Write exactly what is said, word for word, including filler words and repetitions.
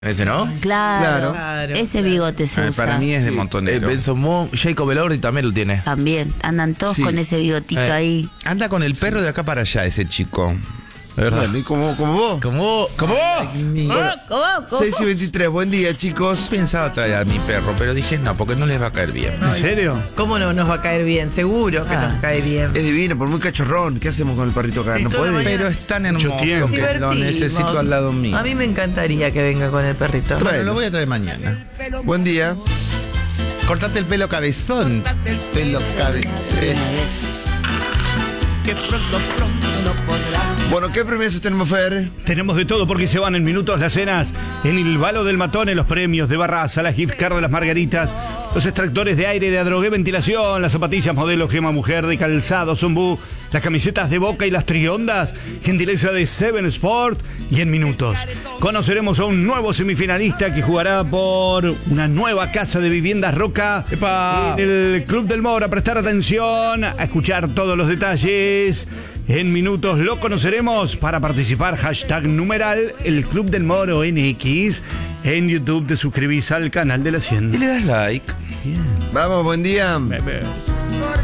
Ese, ¿no? Claro, Claro, ese claro. bigote se Ah, usa. para mí es de Eh, Montonero. Benson Moon, Jacob Elordi también lo tiene. También, andan todos Sí. con ese bigotito Eh. ahí. Anda con el perro de acá para allá, ese chico. De verdad. Bueno, ¿y como, como vos? ¿Cómo? ¿Cómo? Ni- ¿Cómo? ¿Cómo? seis y veintitrés, buen día, chicos. Pensaba traer a mi perro, pero dije no, porque no les va a caer bien. ¿En serio? ¿Cómo no nos va a caer bien? Seguro que Ah. nos cae bien. Es divino, por muy cachorrón. ¿Qué hacemos con el perrito acá? Y ¿No toda la puede? mañana- Pero es tan hermoso Mucho tiempo. que lo Divertimos. necesito al lado mío. A mí me encantaría que venga con el perrito. Bueno, lo voy a traer mañana. Buen día. Cortate el pelo cabezón. El pelo cabezón. Bueno, ¿qué premios tenemos, Fer? Tenemos de todo porque se van en minutos las cenas en el Balo del Matón, en los premios de Barraza, la gift card de las Margaritas, los extractores de aire de Adrogué Ventilación, las zapatillas modelo Gema Mujer de Calzado Zumbú, las camisetas de Boca y las triondas, gentileza de Seven Sport, y en minutos conoceremos a un nuevo semifinalista que jugará por una nueva casa de viviendas Roca ¡Epa! en el Club del Moro. A prestar atención, a escuchar todos los detalles. En minutos lo conoceremos. Para participar, hashtag numeral el Club del Moro N X. En YouTube te suscribís al canal de la Y cien. le das like. Vamos, buen día. Bebé.